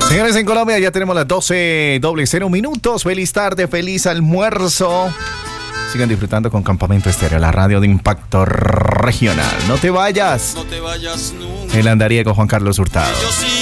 Señores, en Colombia ya tenemos las 12:00 minutos. Feliz tarde, feliz almuerzo. Sigan disfrutando con Campamento Estéreo, la radio de impacto regional. No te vayas. No te vayas nunca. El andariego Juan Carlos Hurtado.